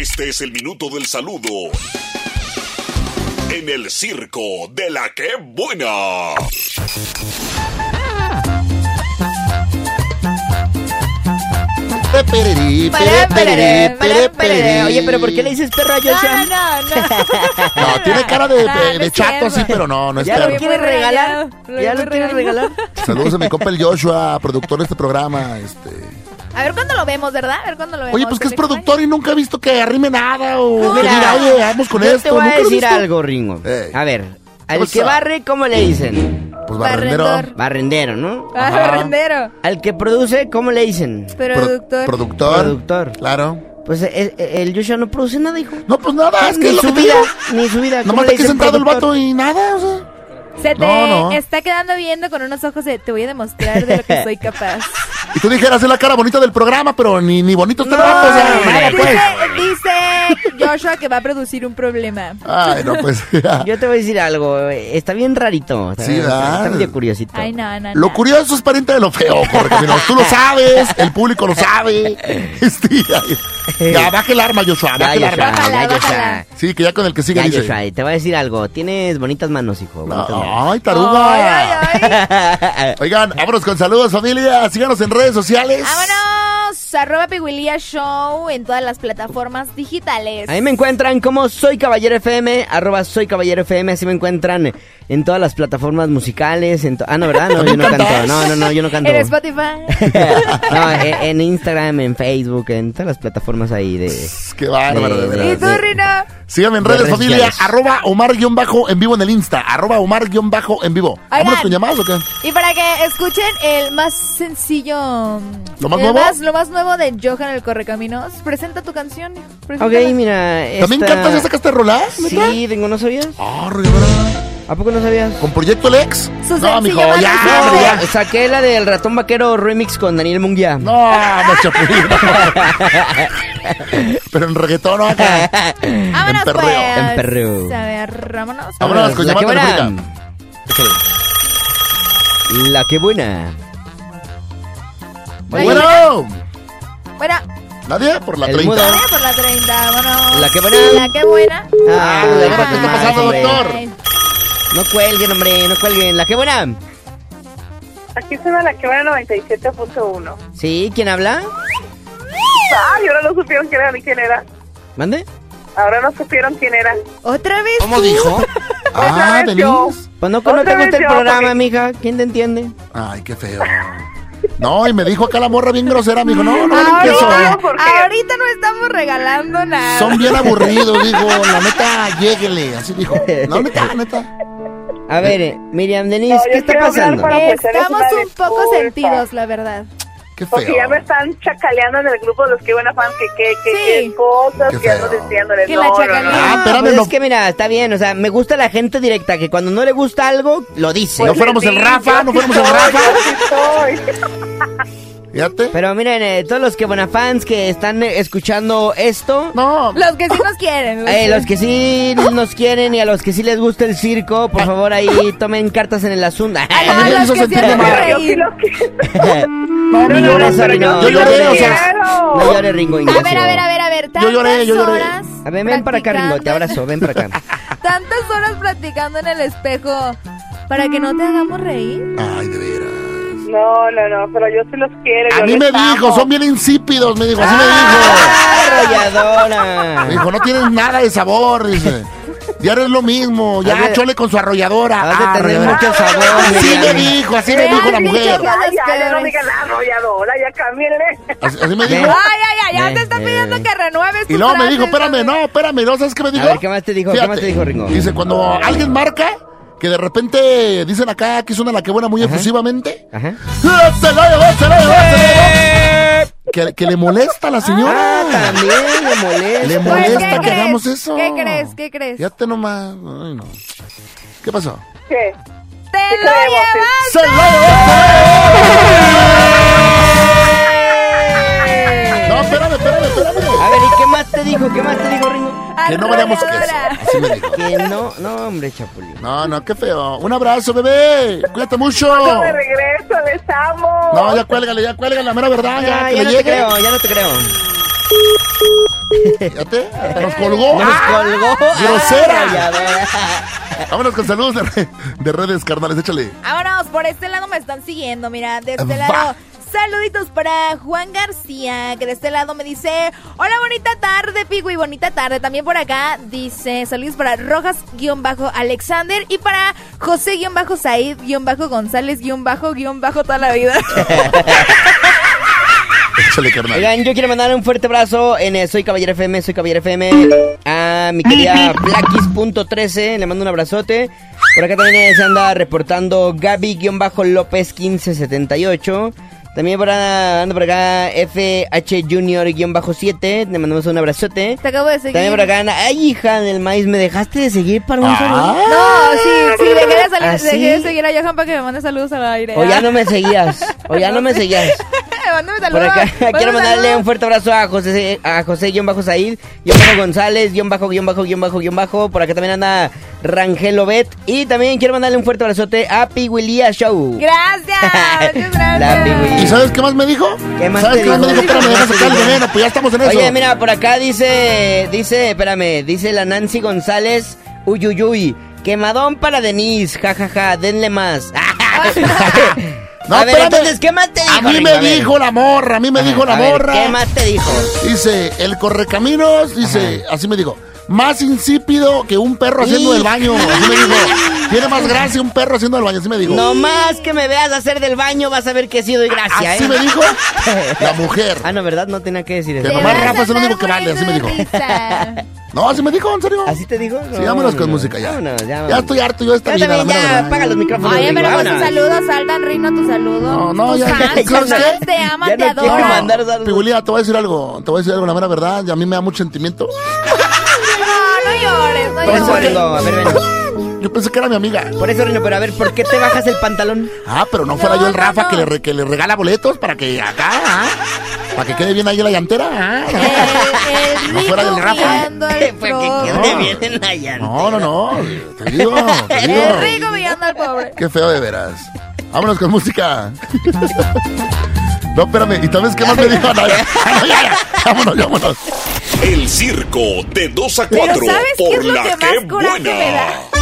Este es el minuto del saludo en el circo de la que buena. Oye, pero ¿por qué le dices perro a Joshua? No, tiene cara de chato así, pero no es ¿Ya perro. lo quieres regalar? ¿Ya lo quieres regalar? Saludos a mi compa el Joshua, productor de este programa. A ver cuándo lo vemos, ¿verdad? A ver cuándo lo vemos. Oye, pues que es productor y nunca he visto que arrime nada o que Mira, diga, oye, vamos con esto. Te voy a Nunca lo he decir visto. algo, Ringo. A ver, al que barre, ¿cómo le dicen? Pues barrendero. Barrendero, ¿no? Barrendero. Al que produce, ¿cómo le dicen? Productor. Productor. Claro. Pues el Joshua no produce nada, hijo. No, pues nada, es que Ni es lo su que vida, digo. ni su vida. ¿Cómo Nomás le está aquí dicen sentado el productor? vato y nada, o sea. Se te No. está quedando viendo con unos ojos de te voy a demostrar de lo que soy capaz. Y tú dijeras, es la cara bonita del programa, pero ni bonito está el vato, o sea, nada, pues. Dice Joshua que va a producir un problema. Ay, no, pues. Yo te voy a decir algo, está bien rarito. Sí, ¿verdad? Está medio curiosito. Ay, no. Lo curioso es pariente de lo feo, Correcaminos. Tú lo sabes, el público lo sabe. Ya, baja el arma, Joshua, baja el arma. Bájala. Sí, que ya con el que sigue Ya, dice. Joshua, te voy a decir algo. Tienes bonitas manos, hijo. Bonitas manos. Ay, taruga. Oigan, vámonos con saludos, familia. Síganos en redes sociales. ¡Vámonos! @Piguilía Show en todas las plataformas digitales. Ahí me encuentran como Soy Caballero FM, @Soy Caballero FM, así me encuentran en todas las plataformas musicales. No, ¿verdad? No, yo no canto. No, yo no canto. En Spotify. No, en Instagram, en Facebook, en todas las plataformas ahí de... Qué bárbaro, de verdad. ¿Y tú, Rino? Síganme en De redes, redes familia. sociales. @Omar_en vivo en el Insta. @Omar_en vivo. ¿Vámonos con llamadas o qué? Y para que escuchen el más sencillo... ¿Lo más nuevo? Lo más nuevo de Johan el Correcaminos. Presenta tu canción. Ok, Preséntala. mira, ¿También cantas? ¿Ya sacaste rolas? Sí, tengo, ¿no sabías? Ah, Rivera. ¿A poco no sabías? ¿Con Proyecto Lex? Su No, mijo, sencillo ya, más hombre, reciente. ya. Saqué la del Ratón Vaquero remix con Daniel Munguía. No, Chapulín. Pero en reggaetón, ¿no? Acá. Vámonos, perreo. pues. En perreo. A ver, vámonos. Vámonos con La que llamada buena. telefónica. Échale. La que buena. Bueno. Bueno, ¿Nadie? Por la El 30. mudo. vaya por la 30, vámonos. La que buena. La que buena. Ah, ¿qué la está que pasando, hombre. doctor? No cuelguen, hombre, no cuelguen. ¿La que buena? Aquí suena la que va 97.1. ¿Sí? ¿Quién habla? Ay, ahora no supieron quién era. ¿Mande? Ahora no supieron quién era. ¿Otra vez ¿Cómo tú? dijo? Ah, vez yo. Denise. Pues no te Otra vez gusta el yo, programa, porque- mija. ¿Quién te entiende? Ay, qué feo. No, y me dijo acá la morra bien grosera, me dijo, no valen queso. Ahorita no estamos regalando nada. Son bien aburridos, dijo, la neta, lléguele, así dijo. No, neta. A ver, Miriam Denise, No, yo ¿qué está quiero hablar pasando? para ofrecerles Estamos una un poco disculpa. sentidos, la verdad. Qué Porque ya me feo. están chacaleando en el grupo de los que buena fans que Sí. cosas Qué que ando feo. diciéndoles. Que la chacalean. Ah, espérame, pues no. es que mira, está bien, o sea, me gusta la gente directa, que cuando no le gusta algo, lo dice. No fuéramos el Rafa, no fuéramos el Rafa. Fíjate. Pero miren, todos los que buena fans que están escuchando esto, No, Los que sí nos quieren. los que sí nos quieren y a los que sí les gusta el circo, por favor ahí tomen cartas en el asunto. A mí me los hizo que sentir sí hacen mal. Yo sí reír. los quiero. no, No llores, pero Ringo, yo no lloré, llores. o sea, No llores, Ringo A Ignacio. ver. Yo lloré. Tantas horas A ver, ven para acá, Ringo, te practicando- abrazo, ven para acá. Tantas horas practicando en el espejo para que no te hagamos reír. Ay, de veras. No, pero yo sí los quiero. A yo mí me les dijo, amo. son bien insípidos, me dijo, así me dijo. Arrolladora. Me dijo, no tienes nada de sabor, dice. Diario es lo mismo, ya Has de- chole con su arrolladora. has de tener Arre, mucho sabor, Así Miriam. me dijo, así me dijo la mujer. Ya no digan la arrolladora, ya cámbienle. Así me dijo. Ven. Ya te está pidiendo que renueves tu Y luego me dijo, frase, espérame, ¿no? ¿Sabes qué me dijo? A ver, ¿qué más te dijo? ¿Qué más te dijo, Ringo? Dice, cuando alguien marca, que de repente dicen acá que suena la que buena muy efusivamente. Ajá. ¡Se la llevó! Que le molesta a la señora. También le molesta. Le Pues, molesta ¿qué que crees? hagamos eso. ¿Qué crees? Fíjate nomás. Ay, no. ¿Qué pasó? ¿Qué? ¡Te lo creemos, llevas! ¡Se la llevó! No, espérame. A ver, ¿y qué más te dijo? Ringo? Que no valíamos queso. Así me dijo. Que no, hombre, Chapulín. No, qué feo. Un abrazo, bebé. Cuídate mucho. No de regreso, les amo. No, ya cuélgale, la mera verdad. Ya, que Ya le no llegue. te creo, ya no te creo. Fíjate, nos colgó. Nos colgó. ¡Grosera! Arrolladora. Vámonos con saludos de redes, carnales, échale. Vámonos, por este lado me están siguiendo, mira, de este Va. lado. Saluditos para Juan García, que de este lado me dice: hola, bonita tarde, Pigui, bonita tarde. También por acá dice: saludos para Rojas-Alexander y para José-Said-González- toda la vida. Échale, carnal. Oigan, yo quiero mandar un fuerte abrazo en Soy Caballero FM, a mi querida Blackis.13, le mando un abrazote. Por acá también se anda reportando Gaby-Lopez1578. También anda por acá FH Junior-7, le mandamos un abrazote. Te acabo de seguir. También por acá anda, ay, hija del maíz, ¿me dejaste de seguir para un saludo? No, sí, dejé de, ¿Ah, sí? dejé de seguir a Johan para que me mande saludos al aire. O ya no me seguías, Mándame Por saludos. acá Mándame quiero mandarle saludos. un fuerte abrazo a José-Said-González-. Por acá también anda Rangel Obet. Y también quiero mandarle un fuerte abrazote a Piguilía Show. Gracias, muchas gracias. La Pigui. ¿Y sabes qué más me dijo? ¿Qué más ¿Sabes te qué más me dijo? dijo? Espérame, deja sacar el veneno, pues ya estamos en eso. Oye, mira, por acá dice la Nancy González, uyuyuy, quemadón para Denise, jajaja, denle más. No, a ver, espérame. entonces, ¿qué más te dijo? A mí Ringo? me A ver. dijo la morra, A ver, ¿qué más te dijo? Dice, el correcaminos, dice, así me dijo, más insípido que un perro haciendo del baño. Así me dijo, tiene más gracia un perro haciendo del baño, así me dijo. No más que me veas hacer del baño, vas a ver que sí doy gracia, Así me dijo la mujer. Ah, no, ¿verdad? No tenía que decir eso. Que nomás Rafa es el único que vale, así me dijo. No, así me dijo, en serio. ¿Así te dijo? Sí, vámonos con música ya. Vámonos, Ya estoy harto yo de esta Yo vida. también, la mera ya, verdad. apaga los micrófonos. Oye, Ringo, pero pues un vámonos. saludo, Saldan Rino, tu saludo. No, ya, Tus fans, ¿sabes tus qué? fans te aman, Ya te no quiero adoran. mandar saludos. Pigulía, te voy a decir algo, la mera verdad, y a mí me da mucho sentimiento. No llores, no Por eso, llores. Ringo, a ver, ven. Yo pensé que era mi amiga. Por eso, Rino, pero a ver, ¿por qué te bajas el pantalón? Ah, pero no fuera No, yo el no, Rafa no. Que le regala boletos para que acá, para que quede bien ahí la llantera. El No fuera del Rico Rafa. guiando el Fue que pro. quede bien en la llanta. No, te digo. El Rico guiando al pobre. Qué feo de veras. Vámonos con música. No, espérame, ¿y sabes qué más me dijo? No, ya. Vámonos. El circo de 2 a Pero 4 ¿sabes qué por es lo la que que más coraje me buena. da?